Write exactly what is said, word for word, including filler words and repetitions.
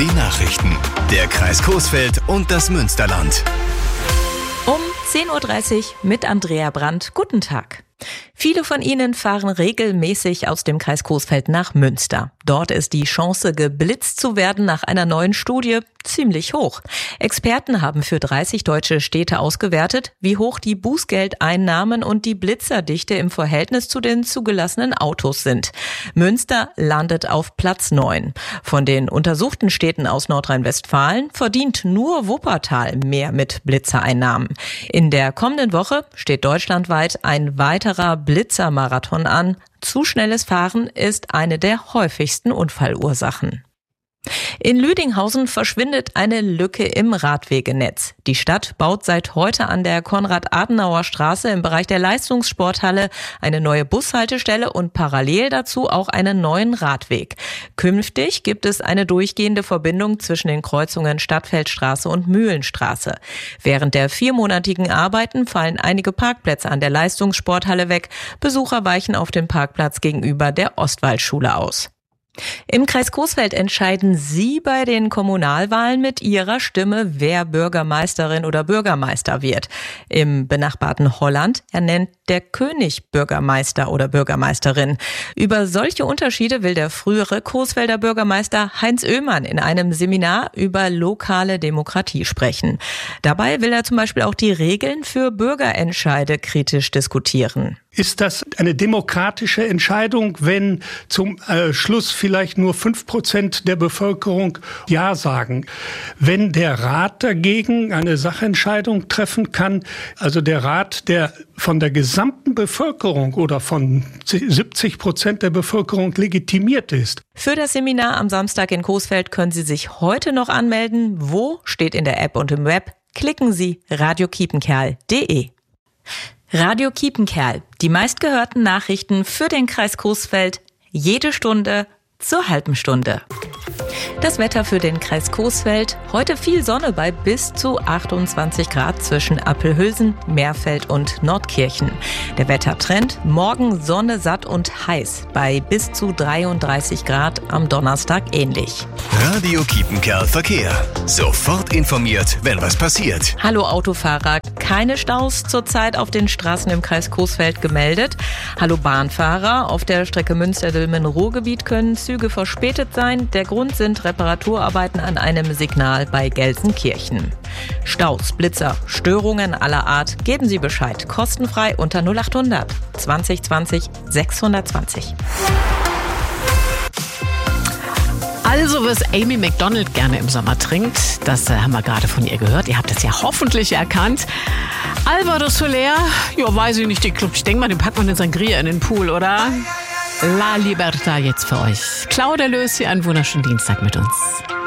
Die Nachrichten. Der Kreis Coesfeld und das Münsterland. Um zehn Uhr dreißig mit Andrea Brandt. Guten Tag. Viele von Ihnen fahren regelmäßig aus dem Kreis Coesfeld nach Münster. Dort ist die Chance, geblitzt zu werden, nach einer neuen Studie ziemlich hoch. Experten haben für dreißig deutsche Städte ausgewertet, wie hoch die Bußgeldeinnahmen und die Blitzerdichte im Verhältnis zu den zugelassenen Autos sind. Münster landet auf Platz neun. Von den untersuchten Städten aus Nordrhein-Westfalen verdient nur Wuppertal mehr mit Blitzereinnahmen. In der kommenden Woche steht deutschlandweit ein weiterer Blitzermarathon an. Zu schnelles Fahren ist eine der häufigsten Unfallursachen. In Lüdinghausen verschwindet eine Lücke im Radwegenetz. Die Stadt baut seit heute an der Konrad-Adenauer-Straße im Bereich der Leistungssporthalle eine neue Bushaltestelle und parallel dazu auch einen neuen Radweg. Künftig gibt es eine durchgehende Verbindung zwischen den Kreuzungen Stadtfeldstraße und Mühlenstraße. Während der viermonatigen Arbeiten fallen einige Parkplätze an der Leistungssporthalle weg. Besucher weichen auf den Parkplatz gegenüber der Ostwaldschule aus. Im Kreis Coesfeld entscheiden Sie bei den Kommunalwahlen mit Ihrer Stimme, wer Bürgermeisterin oder Bürgermeister wird. Im benachbarten Holland ernennt der König Bürgermeister oder Bürgermeisterin. Über solche Unterschiede will der frühere Coesfelder Bürgermeister Heinz Oehmann in einem Seminar über lokale Demokratie sprechen. Dabei will er zum Beispiel auch die Regeln für Bürgerentscheide kritisch diskutieren. Ist das eine demokratische Entscheidung, wenn zum äh, Schluss vielleicht nur fünf Prozent der Bevölkerung Ja sagen? Wenn der Rat dagegen eine Sachentscheidung treffen kann, also der Rat, der von der gesamten Bevölkerung oder von siebzig Prozent der Bevölkerung legitimiert ist. Für das Seminar am Samstag in Coesfeld können Sie sich heute noch anmelden. Wo? Steht in der App und im Web. Klicken Sie radio kiepenkerl punkt de. Radio Kiepenkerl, die meistgehörten Nachrichten für den Kreis Coesfeld, jede Stunde zur halben Stunde. Das Wetter für den Kreis Coesfeld, heute viel Sonne bei bis zu achtundzwanzig Grad zwischen Appelhülsen, Meerfeld und Nordkirchen. Der Wettertrend, morgen Sonne, satt und heiß bei bis zu dreiunddreißig Grad, am Donnerstag ähnlich. Radio Kiepenkerl Verkehr. Sofort informiert, wenn was passiert. Hallo Autofahrer, keine Staus zurzeit auf den Straßen im Kreis Coesfeld gemeldet. Hallo Bahnfahrer, auf der Strecke Münster-Dülmen-Ruhrgebiet können Züge verspätet sein. Der Grund sind Reparaturarbeiten an einem Signal bei Gelsenkirchen. Staus, Blitzer, Störungen aller Art, geben Sie Bescheid. Kostenfrei unter null acht hundert zwanzig zwanzig sechshundertzwanzig. Also, was Amy Macdonald gerne im Sommer trinkt, das äh, haben wir gerade von ihr gehört. Ihr habt es ja hoffentlich erkannt. Alvaro Soler, ja, weiß ich nicht, den Club. Ich denke mal, den packt man in Sangria in den Pool, oder? La Libertad jetzt für euch. Claudia Lösi, einen wunderschönen Dienstag mit uns.